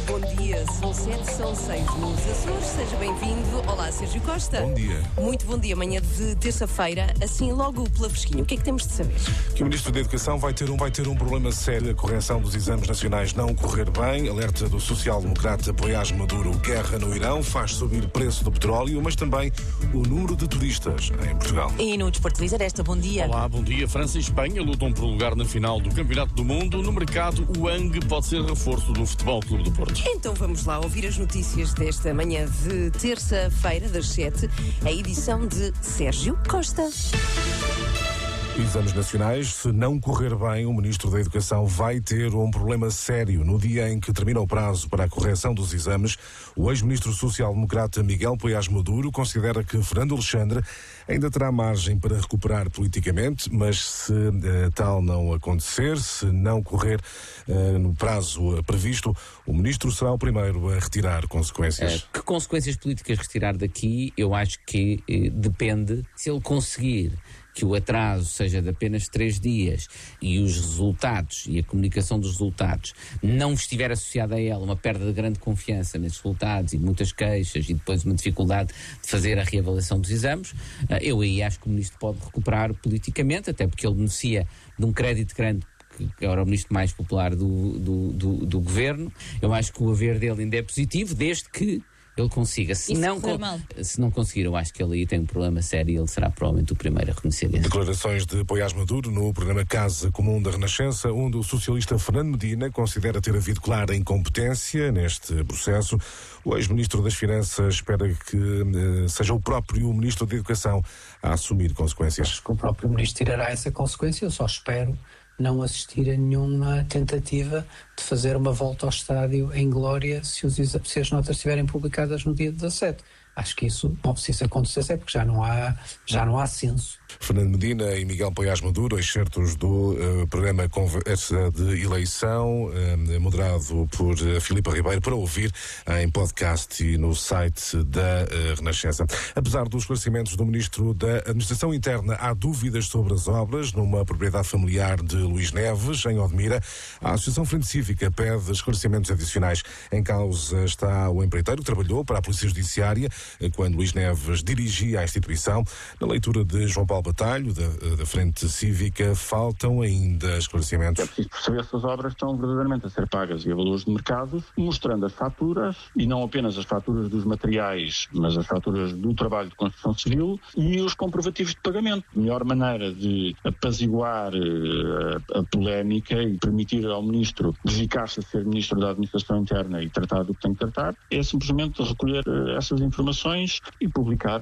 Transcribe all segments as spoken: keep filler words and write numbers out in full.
bom dia. São sete, são seis nos Açores. Seja bem-vindo. Olá, Sérgio Costa. Bom dia. Muito bom dia. Amanhã de terça-feira, assim logo pela fresquinha. O que é que temos de saber? Que o Ministro da Educação vai ter um, vai ter um problema sério. A correção dos exames nacionais não correr bem. Alerta do social-democrata Poiás Maduro. Guerra no Irão faz subir o preço do petróleo, mas também o número de turistas em Portugal. E no Desporto Líder, esta bom dia. Olá, bom dia. França e Espanha lutam por lugar na final do Campeonato do Mundo. No mercado, o Ang pode ser reforço do Futebol Clube do Porto. Então vamos lá ouvir as notícias desta manhã de terça-feira, das sete, a edição de Sérgio Costa. Exames nacionais, se não correr bem, o Ministro da Educação vai ter um problema sério. No dia em que termina o prazo para a correção dos exames, o ex-ministro social-democrata Miguel Poiás Maduro considera que Fernando Alexandre ainda terá margem para recuperar politicamente, mas se uh, tal não acontecer, se não correr uh, no prazo previsto, o ministro será o primeiro a retirar consequências. Uh, que consequências políticas retirar daqui? Eu acho que uh, depende. Se ele conseguir que o atraso seja de apenas três dias e os resultados e a comunicação dos resultados não estiver associada a ela uma perda de grande confiança nesses resultados e muitas queixas e depois uma dificuldade de fazer a reavaliação dos exames, eu aí acho que o Ministro pode recuperar politicamente, até porque ele beneficia de um crédito grande, que era o ministro mais popular do, do, do, do governo. Eu acho que o haver dele ainda é positivo, desde que ele consiga. Se não, con- se não conseguir, eu acho que ele aí tem um problema sério e ele será provavelmente o primeiro a reconhecer isso. Declarações de Poiás Maduro no programa Casa Comum da Renascença, onde o socialista Fernando Medina considera ter havido clara incompetência neste processo. O ex-ministro das Finanças espera que uh, seja o próprio ministro da Educação a assumir consequências. Acho que o próprio ministro tirará essa consequência. Eu só espero não assistir a nenhuma tentativa de fazer uma volta ao estádio em glória se, os, se as notas estiverem publicadas no dia dezassete. Acho que isso, bom, se isso acontecesse é porque já não há, já não há censo. Fernando Medina e Miguel Poiás Maduro, excertos do uh, programa Conversa de Eleição, uh, moderado por uh, Filipe Ribeiro, para ouvir uh, em podcast e no site da uh, Renascença. Apesar dos esclarecimentos do Ministro da Administração Interna, há dúvidas sobre as obras numa propriedade familiar de Luís Neves, em Odmira. A Associação Frente Cívica pede esclarecimentos adicionais. Em causa está o empreiteiro que trabalhou para a Polícia Judiciária quando Luís Neves dirigia a instituição. Na leitura de João Paulo Batalho, da, da Frente Cívica, faltam ainda esclarecimentos. É preciso perceber se as obras estão verdadeiramente a ser pagas e a valores de mercado, mostrando as faturas, e não apenas as faturas dos materiais, mas as faturas do trabalho de construção civil e os comprovativos de pagamento. A melhor maneira de apaziguar uh, a polémica e permitir ao Ministro dedicar-se a ser Ministro da Administração Interna e tratar do que tem que tratar é simplesmente recolher uh, essas informações e publicar.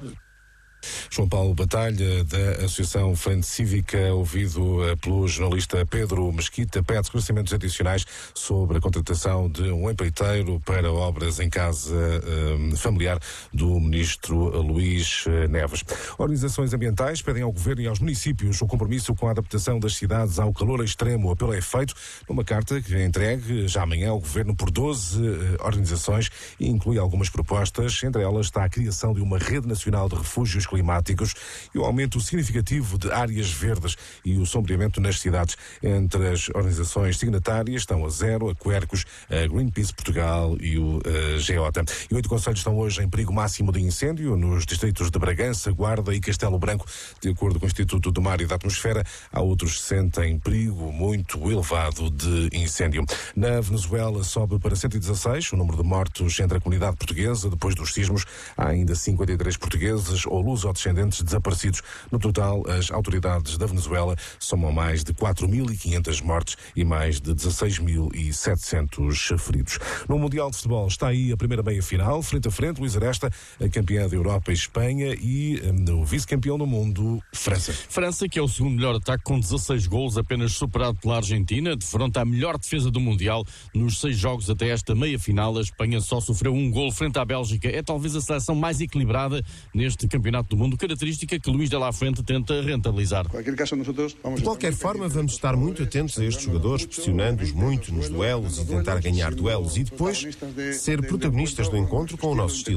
João Paulo Batalha, da Associação Frente Cívica, ouvido pelo jornalista Pedro Mesquita, pede esclarecimentos adicionais sobre a contratação de um empreiteiro para obras em casa um, familiar do ministro Luís Neves. Organizações ambientais pedem ao governo e aos municípios o compromisso com a adaptação das cidades ao calor extremo. O apelo é feito numa carta que é entregue já amanhã ao governo por doze uh, organizações e inclui algumas propostas. Entre elas está a criação de uma rede nacional de refúgios climáticos e o aumento significativo de áreas verdes e o sombreamento nas cidades. Entre as organizações signatárias estão a Zero, a Quercus, a Greenpeace Portugal e o uh, Geota. E oito concelhos estão hoje em perigo máximo de incêndio nos distritos de Bragança, Guarda e Castelo Branco. De acordo com o Instituto do Mar e da Atmosfera, há outros que sentem perigo muito elevado de incêndio. Na Venezuela sobe para cento e dezasseis o número de mortos entre a comunidade portuguesa. Depois dos sismos, há ainda cinquenta e três portugueses ou luso-descendentes desaparecidos. No total, as autoridades da Venezuela somam mais de quatro mil e quinhentas mortes e mais de dezasseis mil e setecentos feridos. No Mundial de Futebol está aí a primeira meia-final, frente a frente, Luís Aresta, a campeã da Europa e Espanha e um, o vice-campeão do mundo, França. França, que é o segundo melhor ataque com dezasseis golos, apenas superado pela Argentina, defronta a melhor defesa do Mundial nos seis jogos até esta meia-final. A Espanha só sofreu um golo frente à Bélgica. É talvez a seleção mais equilibrada neste campeonato do mundo. fundo, característica que Luís de la Fuente tenta rentabilizar. De qualquer forma, vamos estar muito atentos a estes jogadores, pressionando-os muito nos duelos e tentar ganhar duelos e depois ser protagonistas do encontro com o nosso estilo.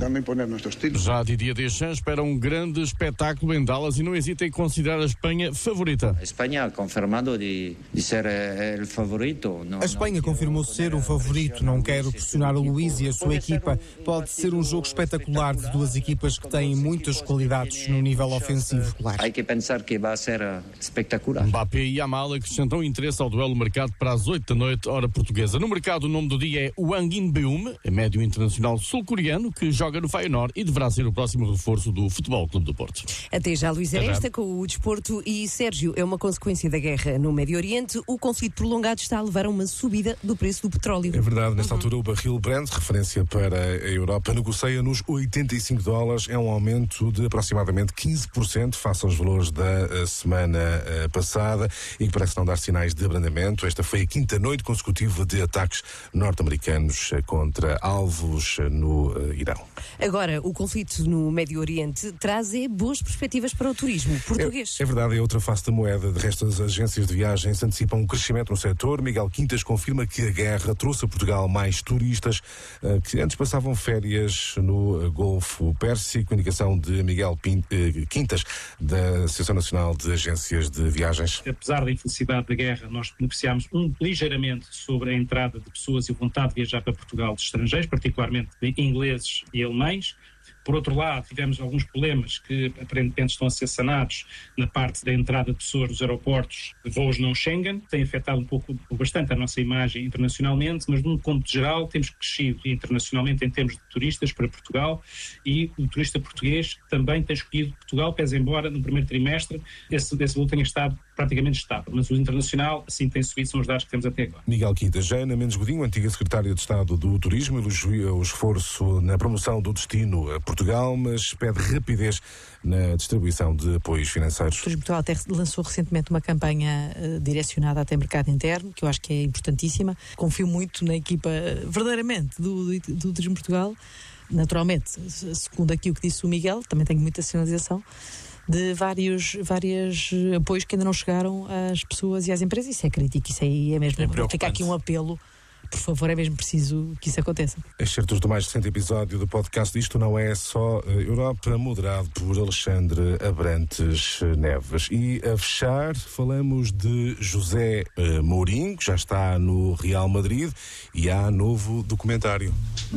Já Didier Deschamps espera um grande espetáculo em Dallas e não hesita em considerar a Espanha favorita. A Espanha confirmado de, de ser o favorito. Não, a Espanha confirmou ser o favorito. Não quero pressionar o Luís e a sua equipa. Pode ser um jogo espetacular de duas equipas que têm muitas qualidades no nível ofensivo. Há que pensar que vai ser espetacular. Mbappé e Yamal acrescentam interesse ao duelo marcado para as oito da noite, hora portuguesa. No mercado, o nome do dia é Wang In-beum, médio internacional sul-coreano que joga no Feyenoord e deverá ser o próximo reforço do Futebol Clube do Porto. Até já, Luís Aresta, com o desporto. E Sérgio, é uma consequência da guerra no Médio Oriente. O conflito prolongado está a levar a uma subida do preço do petróleo. É verdade, nesta uhum. altura o barril Brent, referência para a Europa, negocia nos oitenta e cinco dólares. É um aumento de aproximadamente quinze por cento face aos valores da semana passada e que parece não dar sinais de abrandamento. Esta foi a quinta noite consecutiva de ataques norte-americanos contra alvos no uh, Irão. Agora, o conflito no Médio Oriente traz é, boas perspectivas para o turismo português. É, é verdade, é outra face da moeda. De resto, as agências de viagens antecipam um crescimento no setor. Miguel Quintas confirma que a guerra trouxe a Portugal mais turistas uh, que antes passavam férias no uh, Golfo Pérsico. Indicação de Miguel Pin, uh, Quintas, da Associação Nacional de Agências de Viagens. Apesar da infelicidade da guerra, nós beneficiámos um, ligeiramente sobre a entrada de pessoas e vontade de viajar para Portugal de estrangeiros, particularmente de ingleses e alemães. Por outro lado, tivemos alguns problemas que aparentemente estão a ser sanados na parte da entrada de pessoas dos aeroportos de voos não Schengen. Tem afetado um pouco, bastante a nossa imagem internacionalmente, mas num ponto geral temos crescido internacionalmente em termos de turistas para Portugal e o turista português também tem escolhido Portugal, pese embora no primeiro trimestre esse, esse voo tenha estado praticamente estável, mas o internacional assim tem subido, são os dados que temos até agora. Miguel Quintas, já Ana Mendes Godinho, antiga secretária de Estado do Turismo, elogia o esforço na promoção do destino a Portugal, mas pede rapidez na distribuição de apoios financeiros. O Turismo Portugal até lançou recentemente uma campanha uh, direcionada até mercado interno, que eu acho que é importantíssima. Confio muito na equipa, uh, verdadeiramente, do, do, do Turismo Portugal. Naturalmente, segundo aqui o que disse o Miguel, também tenho muita sinalização de vários, vários apoios que ainda não chegaram às pessoas e às empresas. Isso é crítico, isso aí é mesmo. É fica aqui um apelo. Por favor, é mesmo preciso que isso aconteça. Excertos do mais recente episódio do podcast Isto Não É Só Europa, moderado por Alexandre Abrantes Neves. E a fechar, falamos de José uh, Mourinho, que já está no Real Madrid, e há novo documentário.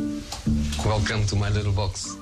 Welcome to my little box.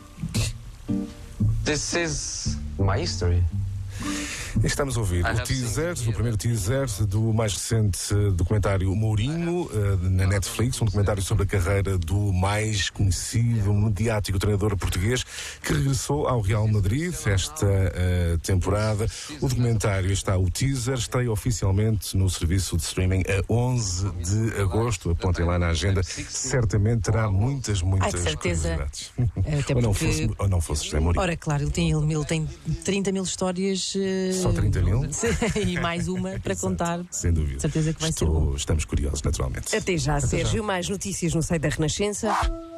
This is my history. Estamos a ouvir o teaser, o primeiro teaser do mais recente documentário Mourinho, na Netflix, um documentário sobre a carreira do mais conhecido, mediático treinador português que regressou ao Real Madrid esta uh, temporada. O documentário está, o teaser, estreia oficialmente no serviço de streaming a onze de agosto. Apontem lá na agenda, certamente terá muitas, muitas Ai, certeza. curiosidades. Até ou, não porque... fosse, ou não fosse José Mourinho. Ora, claro, ele tem, ele, ele tem trinta mil histórias. Uh... Só trinta mil? E mais uma para contar. Sem dúvida. Certeza que vai Estou, ser bom. Estamos curiosos, naturalmente. Até já, Até Sérgio. já. Mais notícias no site da Renascença.